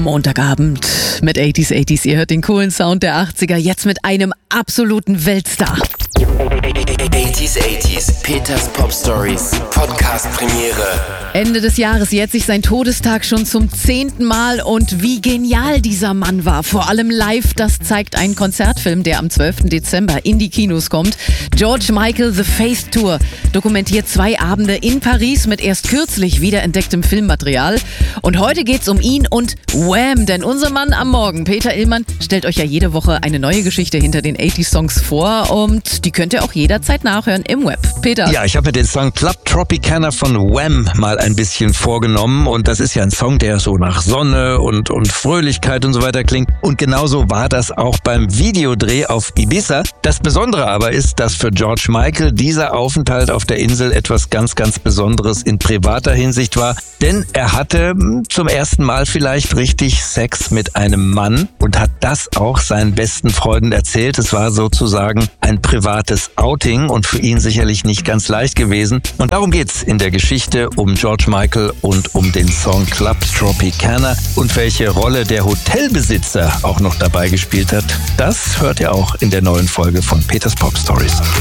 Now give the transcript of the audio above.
Montagabend mit 80s. Ihr hört den coolen Sound der 80er, jetzt mit einem absoluten Weltstar. 80s, Peters Pop Stories, Podcast Premiere. Ende des Jahres jährt sich sein Todestag schon zum 10. Mal und wie genial dieser Mann war. Vor allem live, das zeigt ein Konzertfilm, der am 12. Dezember in die Kinos kommt. George Michael The Face Tour dokumentiert 2 Abende in Paris mit erst kürzlich wiederentdecktem Filmmaterial. Und heute geht's um ihn und Wham! Denn unser Mann am Morgen, Peter Illmann, stellt euch ja jede Woche eine neue Geschichte hinter den 80s-Songs vor und die könnt ihr auch jederzeit nachhören im Web. Peter? Ja, ich habe mir den Song Club Tropicana von Wham! Mal ein bisschen vorgenommen und das ist ja ein Song, der so nach Sonne und Fröhlichkeit und so weiter klingt. Und genauso war das auch beim Videodreh auf Ibiza. Das Besondere aber ist, dass für George Michael dieser Aufenthalt auf der Insel etwas ganz, ganz Besonderes in privater Hinsicht war, denn er hatte zum ersten Mal vielleicht richtig Sex mit einem Mann und hat das auch seinen besten Freunden erzählt. Es war sozusagen ein privates Outing und für ihn sicherlich nicht ganz leicht gewesen. Und darum geht's in der Geschichte um George Michael und um den Song Club Tropicana und welche Rolle der Hotelbesitzer auch noch dabei gespielt hat. Das hört ihr auch in der neuen Folge von Peters Pop Stories.